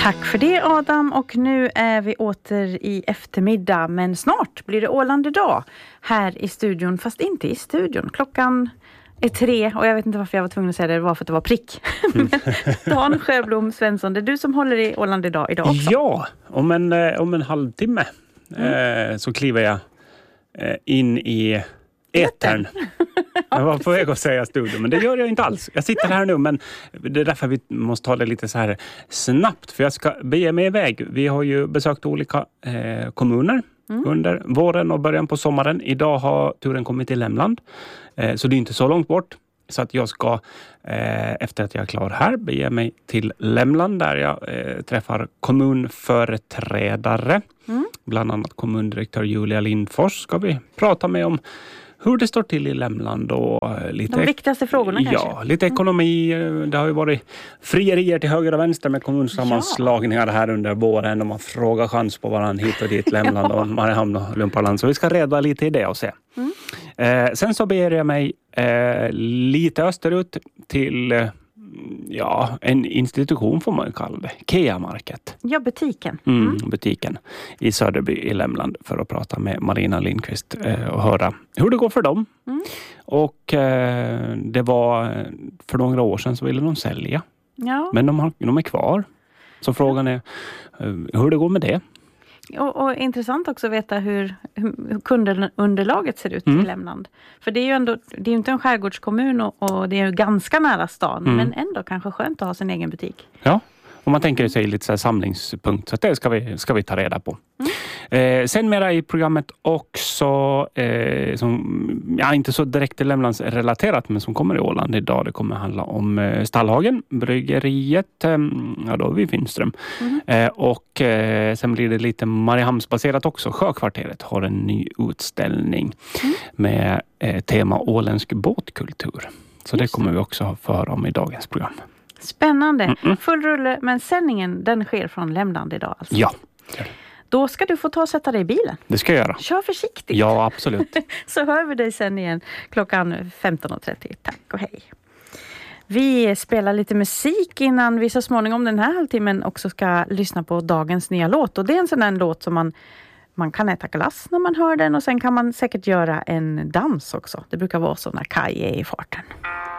Tack för det Adam, och nu är vi åter i eftermiddag, men snart blir det Åland idag här i studion, fast inte i studion. Klockan är 3 och jag vet inte varför jag var tvungen att säga det var för att det var prick. Dan Sjöblom Svensson, det är du som håller i Åland idag också. Ja, om en halvtimme så kliver jag in i etern. Jag var på väg att säga studion, men det gör jag inte alls. Jag sitter här nu, men det är därför vi måste ta det lite så här snabbt. För jag ska bege mig iväg. Vi har ju besökt olika kommuner under våren och början på sommaren. Idag har turen kommit till Lämland. Så det är inte så långt bort. Så att jag ska, efter att jag är klar här, bege mig till Lämland där jag träffar kommunföreträdare. Bland annat kommundirektör Julia Lindfors ska vi prata med om hur det står till i Lämland och lite... De viktigaste frågorna kanske? Ja, lite ekonomi. Det har ju varit frierier till höger och vänster med kommunsammanslagningar här under våren. De har frågat chans på varandra hit och dit, Lämland och Mariehamn och Lumparland. Så vi ska reda lite i det och se. Sen så ber jag mig lite österut till... en institution får man kalla det. Kea Market. Ja, butiken. Butiken i Söderby i Lämland för att prata med Marina Lindqvist och höra hur det går för dem. Och det var för några år sedan så ville de sälja. Ja. Men de är kvar. Så frågan är hur det går med det. Och intressant också att veta hur kundunderlaget ser ut i Lämland. För det är ju ändå, det är ju inte en skärgårdskommun och det är ju ganska nära stan. Men ändå kanske skönt att ha sin egen butik. Ja, och man tänker sig lite så här samlingspunkt. Så att det ska vi ta reda på. Sen mera i programmet också som inte så direkt till Lämlands relaterat, men som kommer i Åland idag. Det kommer handla om Stallhagen, bryggeriet, då är vi i Finström. Och sen blir det lite Mariehamnsbaserat också. Sjökvarteret har en ny utställning med tema åländsk båtkultur. Så det kommer vi också föra om i dagens program. Spännande. Full rulle, men sändningen den sker från Lämland idag alltså. Ja. Då ska du få ta och sätta dig i bilen. Det ska jag göra. Kör försiktigt. Ja, absolut. Så hör vi dig sen igen klockan 15.30. Tack och hej. Vi spelar lite musik innan vi så småningom den här halvtimmen också ska lyssna på dagens nya låt. Och det är en sån där låt som man kan äta glass när man hör den. Och sen kan man säkert göra en dans också. Det brukar vara så när Kaj är i farten.